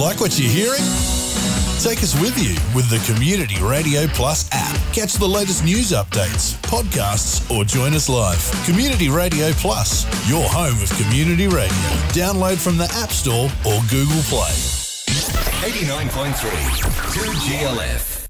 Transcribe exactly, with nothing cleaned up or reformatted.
Like what you're hearing? Take us with you with the Community Radio Plus app. Catch the latest news updates, podcasts, or join us live. Community Radio Plus, your home of community radio. Download from the App Store or Google Play. eighty-nine point three, two G L F.